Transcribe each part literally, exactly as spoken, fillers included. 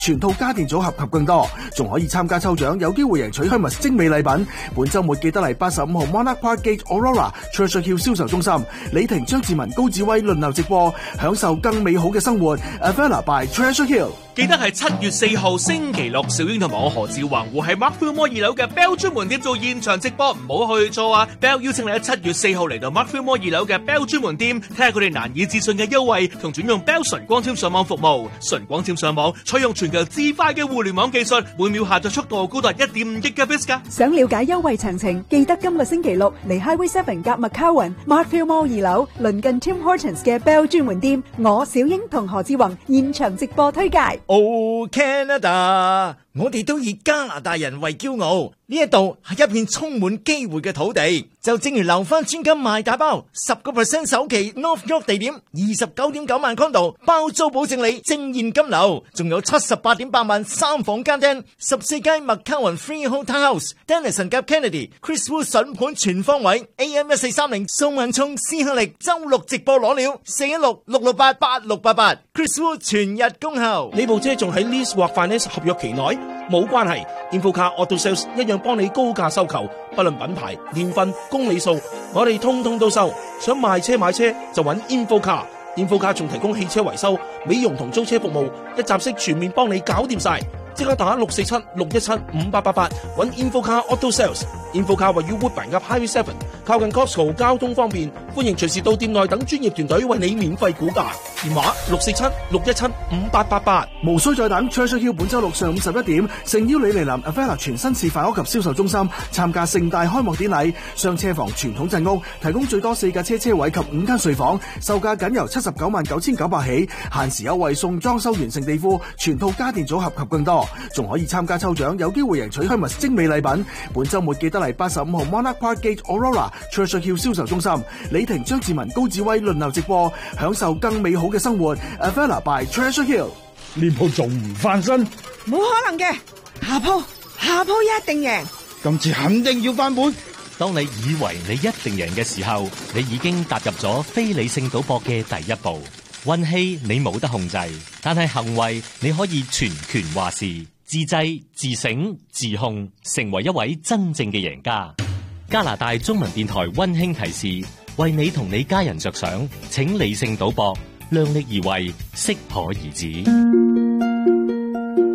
全套家電組合及更多，仲可以參加抽獎，有機會贏取香蜜精美禮品。本週末記得嚟八十五號 Monarch Park Gate Aurora Treasure Hill 銷售中心，李婷、張志文、高志威輪流直播，享受更美好嘅生活。Avella by Treasure Hill。 記得係七月四號星期六，小英同埋我何志宏會喺 Markfield Mall 二樓嘅 Bell 專門店做現場直播，唔好去錯啊 ！Bell 邀請你喺七月四號嚟到 Markfield Mall 二樓嘅 Bell 專門店，睇下佢哋難以置信嘅優惠，同轉用 Bell 純光纖上網服務。純光纖上網採用全球至快嘅互聯網技術，每秒下載速度高達一點五 Gigabits 噶。 想了解優惠詳情，記得今個星期六嚟 Highway Seven 夾 McCowan Markfield Mall 二樓，鄰近 Tim Hortons 嘅 Bell 專門店，我小英同何志宏現場直播推介。 Oh Canada，我哋都以加拿大人為驕傲，呢一度係一片充滿機會嘅土地。就正如留返專金賣大包，十個 percent 首期 North York 地點，二十九點九萬 condo 包租保證你正現金流，仲有七十八點八萬三房間廳，十四間 McCowan Freehold Townhouse，Dennison 夾 Kennedy，Chris Wu 筍盤全方位 ，A M 一四三零宋文聰施向力周六直播攞料，四一六六六八八六八八 ，Chris Wu 全日恭候。 呢部車仲喺 lease 或 finance 合約期內，冇關係 ，Infocar Auto Sales 一樣幫你高價收購，不論品牌、年份、公里數，我哋通通都收。想賣車買車就揾 Infocar，Infocar 仲提供汽車維修、美容同租車服務，一站式全面幫你搞掂晒。即刻打六四七六一七五八八八揾 Infocar Auto Sales。Infocar 位於 Woodbine 及 Highway Seven， 靠近 Costco， 交通方便，歡迎隨時到店內等專業團隊為你免費估價。電話六四七六一七五八八八。 無需再等 ，Treasure Hill 本周六上午十一點，誠邀你嚟臨 Avella 全新示範屋及銷售中心參加盛大開幕典禮。雙車房傳統鎮屋，提供最多四架車車位及五間睡房，售價僅由七十九萬九千九百起，限時優惠送裝修完成地庫、全套家電組合及更多，仲可以參加抽獎，有機會贏取香蜜精美禮品。本周末記得嚟八十五號 Monarch Park Gate Aurora Treasure Hill 銷售中心，李婷、張志文、高志威輪流直播，享受更美好嘅生活。Avella by Treasure Hill。 呢鋪仲唔翻身？ 冇可能嘅，下鋪下鋪一定贏。 今次肯定要翻本。 當你以為你一定贏嘅時候，你已經踏入咗非理性賭博嘅第一步。運氣你冇得控制，但係行為你可以全權話事。自制、自省、自控，成為一位真正嘅贏家。加拿大中文電台溫馨提示：為你同你家人着想，請理性賭博，量力而為，適可而止。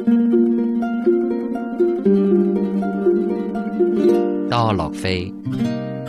多樂飛。